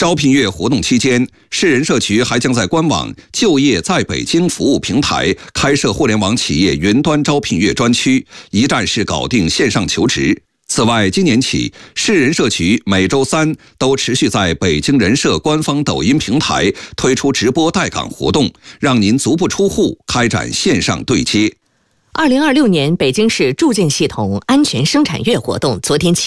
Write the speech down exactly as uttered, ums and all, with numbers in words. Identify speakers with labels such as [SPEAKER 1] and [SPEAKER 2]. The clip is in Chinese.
[SPEAKER 1] 招聘月活动期间，市人社局还将在官网就业在北京服务平台开设互联网企业云端招聘月专区，一站式搞定线上求职。此外，今年起，市人社局每周三都持续在北京人社官方抖音平台推出直播待岗活动，让您足不出户开展线上对接。
[SPEAKER 2] 二零二六年北京市住建系统安全生产月活动昨天起